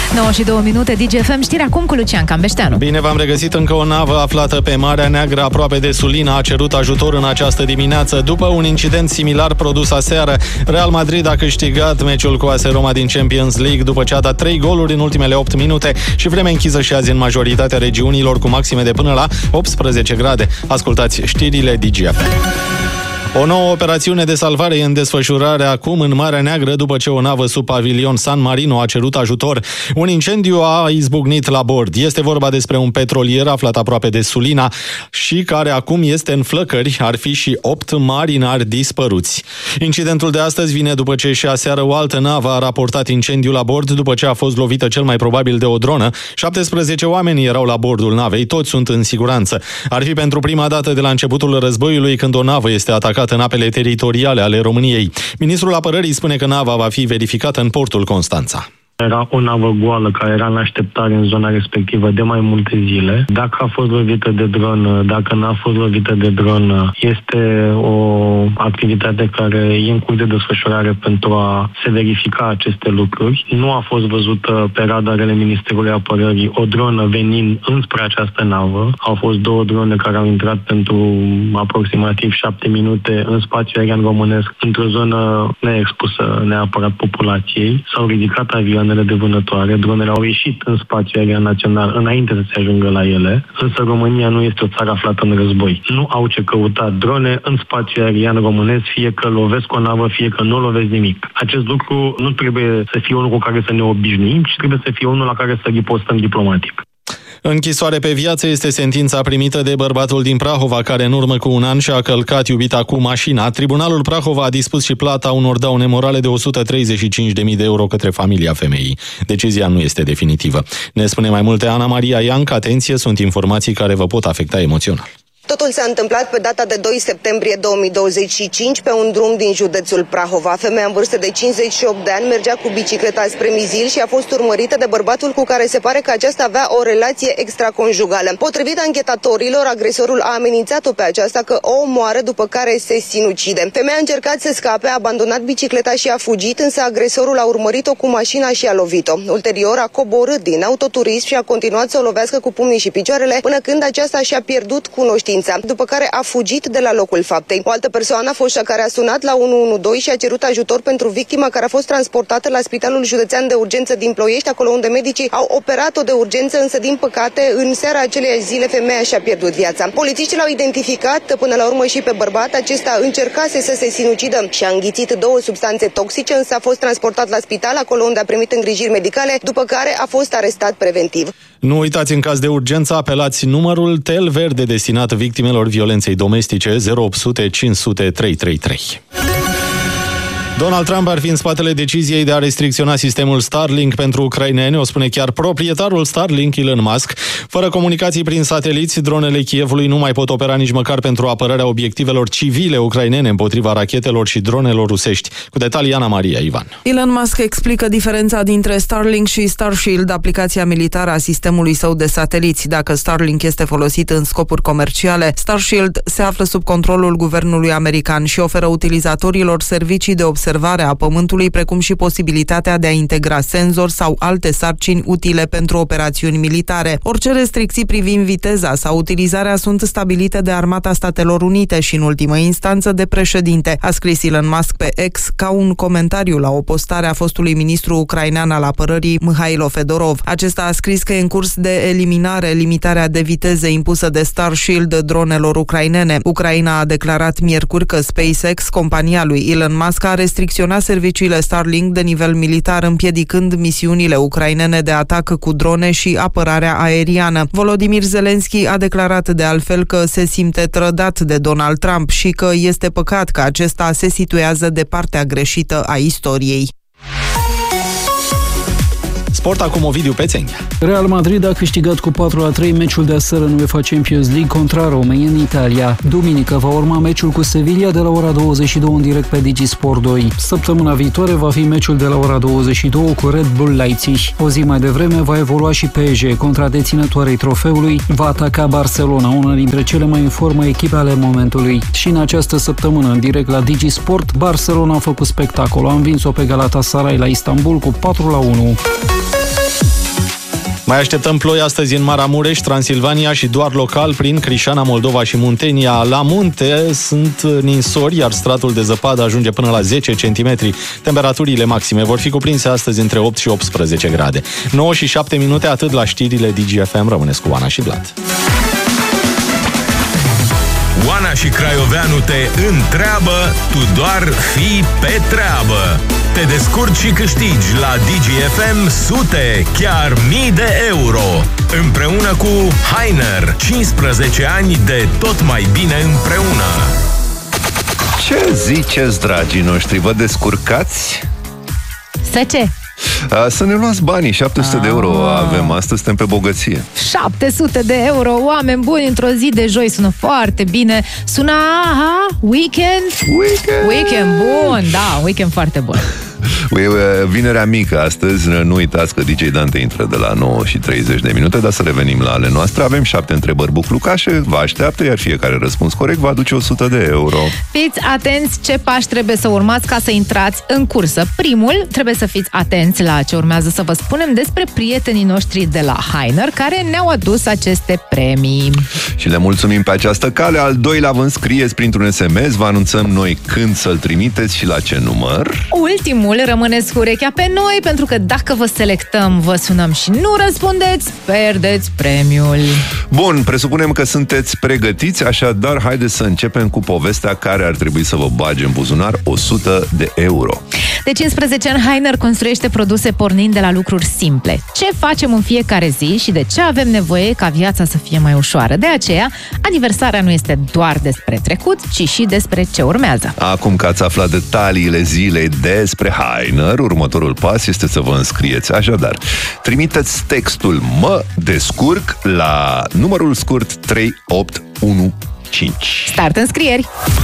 9:02 DGFM, știri acum cu Lucian Cambeșteanu. Bine v-am regăsit. Încă o navă aflată pe Marea Neagră, aproape de Sulina, a cerut ajutor în această dimineață. După un incident similar produs aseară, Real Madrid a câștigat meciul cu AS Roma din Champions League după ce a dat 3 goluri în ultimele 8 minute și vreme închisă și azi în majoritatea regiunilor cu maxime de până la 18 grade. Ascultați știrile DGFM. O nouă operațiune de salvare e în desfășurare acum în Marea Neagră după ce o navă sub pavilion San Marino a cerut ajutor. Un incendiu a izbucnit la bord. Este vorba despre un petrolier aflat aproape de Sulina și care acum este în flăcări. Ar fi și 8 marinari dispăruți. Incidentul de astăzi vine după ce și aseară o altă navă a raportat incendiu la bord după ce a fost lovită cel mai probabil de o dronă. 17 oameni erau la bordul navei, toți sunt în siguranță. Ar fi pentru prima dată de la începutul războiului când o navă este atacată în apele teritoriale ale României. Ministrul Apărării spune că nava va fi verificată în portul Constanța. Era o navă goală care era în așteptare în zona respectivă de mai multe zile. Dacă a fost lovită de dronă, dacă n-a fost lovită de dronă, este o activitate care e în curs de desfășurare pentru a se verifica aceste lucruri. Nu a fost văzută pe radarele Ministerului Apărării o dronă venind înspre această navă. Au fost 2 drone care au intrat pentru aproximativ 7 minute în spațiul aerian românesc, într-o zonă neexpusă neapărat populației. S-au ridicat avioanele de vânătoare, dronele au ieșit în spațiul aerian național înainte să se ajungă la ele, însă România nu este o țară aflată în război. Nu au ce căuta drone în spațiul aerian românesc, fie că lovesc o navă, fie că nu lovesc nimic. Acest lucru nu trebuie să fie unul cu care să ne obișnuim, ci trebuie să fie unul la care să ripostăm diplomatic. Închisoare pe viață este sentința primită de bărbatul din Prahova, care în urmă cu un an și-a călcat iubita cu mașina. Tribunalul Prahova a dispus și plata unor daune morale de 135.000 de euro către familia femeii. Decizia nu este definitivă. Ne spune mai multe Ana Maria Ianc. Atenție, sunt informații care vă pot afecta emoțional. Totul s-a întâmplat pe data de 2 septembrie 2025 pe un drum din județul Prahova. Femeia în vârstă de 58 de ani mergea cu bicicleta spre Mizil și a fost urmărită de bărbatul cu care se pare că aceasta avea o relație extraconjugală. Potrivit anchetatorilor, agresorul a amenințat-o pe aceasta că o omoară, după care se sinucide. Femeia a încercat să scape, a abandonat bicicleta și a fugit, însă agresorul a urmărit-o cu mașina și a lovit-o. Ulterior a coborât din autoturism și a continuat să o lovească cu pumnii și picioarele până când aceasta și-a pierdut cunoștința, după care a fugit de la locul faptei. O altă persoană a fost cea care a sunat la 112 și a cerut ajutor pentru victima, care a fost transportată la Spitalul Județean de Urgență din Ploiești, acolo unde medicii au operat-o de urgență, însă din păcate în seara aceleiași zile femeia și-a pierdut viața. Polițiștii l-au identificat până la urmă și pe bărbat. Acesta încercase să se sinucidă și a înghițit 2 substanțe toxice, însă a fost transportat la spital, acolo unde a primit îngrijiri medicale, după care a fost arestat preventiv. Nu uitați, în caz de urgență, apelați numărul Tel Verde destinat victimelor violenței domestice 0800 500 333. Donald Trump ar fi în spatele deciziei de a restricționa sistemul Starlink pentru ucraineni, o spune chiar proprietarul Starlink, Elon Musk. Fără comunicații prin sateliți, dronele Kievului nu mai pot opera nici măcar pentru apărarea obiectivelor civile ucrainene împotriva rachetelor și dronelor rusești. Cu detalii Ana Maria Ivan. Elon Musk explică diferența dintre Starlink și Starshield, aplicația militară a sistemului său de sateliți. Dacă Starlink este folosit în scopuri comerciale, Starshield se află sub controlul guvernului american și oferă utilizatorilor servicii de observare a Pământului, precum și posibilitatea de a integra senzori sau alte sarcini utile pentru operațiuni militare. Orice restricții privind viteza sau utilizarea sunt stabilite de Armata Statelor Unite și, în ultimă instanță, de președinte, a scris Elon Musk pe X ca un comentariu la o postare a fostului ministru ucrainean al apărării, Mihailo Fedorov. Acesta a scris că e în curs de eliminare limitarea de viteze impusă de Starshield dronelor ucrainene. Ucraina a declarat miercuri că SpaceX, compania lui Elon Musk, a restricționat serviciile Starlink de nivel militar, împiedicând misiunile ucrainene de atac cu drone și apărarea aeriană. Volodymyr Zelensky a declarat de altfel că se simte trădat de Donald Trump și că este păcat că acesta se situează de partea greșită a istoriei. Sport acum, Ovidiu Pețenghia. Real Madrid a câștigat cu 4-3 meciul de aseară în UEFA Champions League contra Romei în Italia. Duminică va urma meciul cu Sevilla de la ora 22 în direct pe DigiSport 2. Săptămâna viitoare va fi meciul de la ora 22 cu Red Bull Leipzig. O zi mai devreme va evolua și PSG contra deținătoarei trofeului. Va ataca Barcelona, una dintre cele mai în formă echipe ale momentului. Și în această săptămână, în direct la DigiSport, Barcelona a făcut spectacol. A învins-o pe Galatasaray la Istanbul cu 4-1. Mai așteptăm ploi astăzi în Maramureș, Transilvania și doar local prin Crișana, Moldova și Muntenia. La munte sunt ninsori, iar stratul de zăpadă ajunge până la 10 cm. Temperaturile maxime vor fi cuprinse astăzi între 8 și 18 grade. 9 și 7 minute, atât la știrile DGFM. Rămâneți cu Oana și Vlad. Oana și Craioveanu te întreabă, tu doar fii pe treabă. Te descurci și câștigi la DGFM sute, chiar mii de euro. Împreună cu Hainer, 15 ani de tot mai bine împreună. Ce ziceți, dragii noștri? Vă descurcați? Să ce? Să ne luați banii, 700 de euro avem astăzi, suntem pe bogăție. 700 de euro, oameni buni, într-o zi de joi, sună foarte bine. Sună, weekend, bun, da, weekend foarte bun. Vinerea mică astăzi, nu uitați că DJ Dante intră de la 9 și 30 de minute, dar să revenim la ale noastre. Avem 7 întrebări buclucașe, vă așteaptă, iar fiecare răspuns corect va aduce 100 de euro. Fiți atenți ce pași trebuie să urmați ca să intrați în cursă. Primul, trebuie să fiți atenți la ce urmează să vă spunem despre prietenii noștri de la Hainer, care ne-au adus aceste premii. Și le mulțumim pe această cale. Al doilea vă înscrieți printr-un SMS, vă anunțăm noi când să-l trimiteți și la ce număr. Ultimul, rămâneți cu urechea pe noi, pentru că dacă vă selectăm, vă sunăm și nu răspundeți, pierdeți premiul. Bun, presupunem că sunteți pregătiți, așadar haideți să începem cu povestea care ar trebui să vă bage în buzunar 100 de euro. De 15 ani, Hainer construiește produse pornind de la lucruri simple. Ce facem în fiecare zi și de ce avem nevoie ca viața să fie mai ușoară? De aceea, aniversarea nu este doar despre trecut, ci și despre ce urmează. Acum că ați aflat detaliile zilei despre Hainer, următorul pas este să vă înscrieți. Așadar, trimiteți textul Mă descurc la numărul scurt 3815. Start înscrieri!